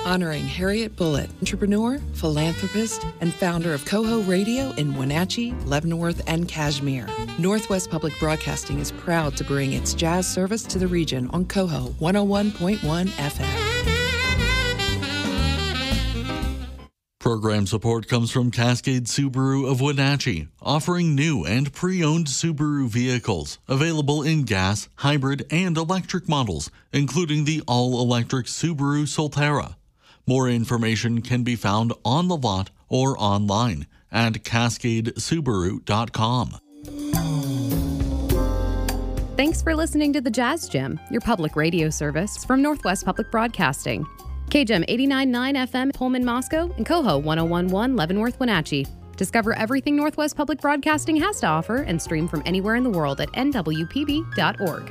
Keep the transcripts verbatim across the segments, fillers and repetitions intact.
Honoring Harriet Bullitt, entrepreneur, philanthropist, and founder of Coho Radio in Wenatchee, Leavenworth, and Kashmir. Northwest Public Broadcasting is proud to bring its jazz service to the region on Coho one oh one point one F M. Program support comes from Cascade Subaru of Wenatchee, offering new and pre-owned Subaru vehicles available in gas, hybrid, and electric models, including the all-electric Subaru Solterra. More information can be found on the lot or online at cascade subaru dot com. Thanks for listening to the Jazz Gym, your public radio service from Northwest Public Broadcasting. K G E M eighty-nine point nine F M, Pullman, Moscow, and Coho one oh one point one, Leavenworth, Wenatchee. Discover everything Northwest Public Broadcasting has to offer and stream from anywhere in the world at N W P B dot org.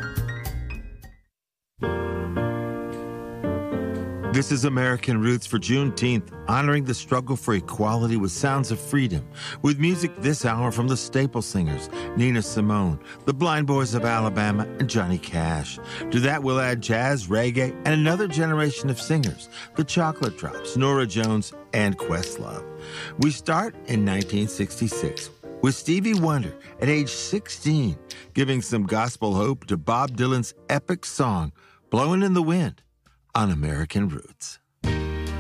This is American Roots for Juneteenth, honoring the struggle for equality with sounds of freedom. With music this hour from the Staple Singers, Nina Simone, the Blind Boys of Alabama, and Johnny Cash. To that we'll add jazz, reggae, and another generation of singers, the Chocolate Drops, Norah Jones, and Questlove. We start in nineteen sixty-six with Stevie Wonder at age sixteen, giving some gospel hope to Bob Dylan's epic song, Blowin' in the Wind, on American Roots.